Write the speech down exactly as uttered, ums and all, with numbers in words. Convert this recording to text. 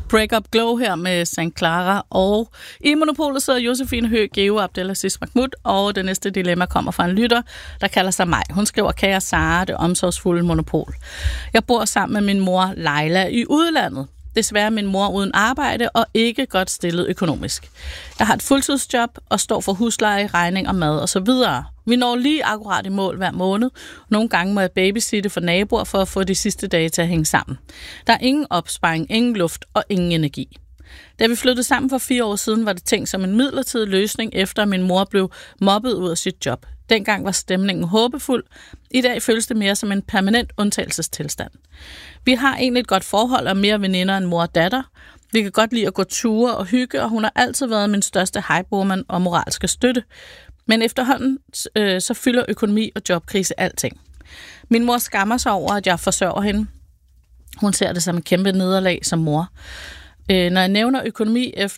Break Up Glow her med Sankt Clara, og i Monopolet sidder Josefine Høgh, Geo Abdelaziz Mahmoud, og det næste dilemma kommer fra en lytter, der kalder sig mig. Hun skriver, kære Sara, det omsorgsfulde monopol. Jeg bor sammen med min mor Leila i udlandet. Desværre er min mor uden arbejde og ikke godt stillet økonomisk. Jeg har et fuldtidsjob og står for husleje, regning og mad osv. Vi når lige akkurat i mål hver måned. Nogle gange må jeg babysitte for naboer for at få de sidste dage til at hænge sammen. Der er ingen opsparing, ingen luft og ingen energi. Da vi flyttede sammen for fire år siden, var det tænkt som en midlertidig løsning, efter at min mor blev mobbet ud af sit job. Dengang var stemningen håbefuld. I dag føles det mere som en permanent undtagelsestilstand. Vi har egentlig et godt forhold og mere veninder end mor og datter. Vi kan godt lide at gå ture og hygge, og hun har altid været min største hypewoman og moralske støtte. Men efterhånden øh, så fylder økonomi og jobkrise alting. Min mor skammer sig over, at jeg forsørger hende. Hun ser det som en kæmpe nederlag som mor. Øh, når jeg nævner økonomi